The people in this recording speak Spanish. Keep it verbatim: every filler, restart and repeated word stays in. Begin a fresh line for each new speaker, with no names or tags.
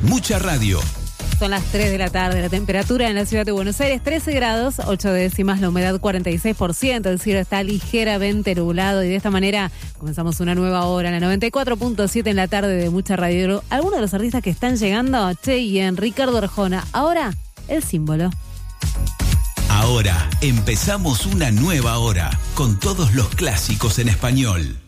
Mucha Radio.
Son las tres de la tarde, la temperatura en la ciudad de Buenos Aires, trece grados, ocho décimas, la humedad cuarenta y seis por ciento, el cielo está ligeramente nublado y de esta manera comenzamos una nueva hora, la noventa y cuatro punto siete en la tarde de Mucha Radio. Algunos de los artistas que están llegando, Cheyenne, Ricardo Arjona, ahora el símbolo.
Ahora empezamos una nueva hora con todos los clásicos en español.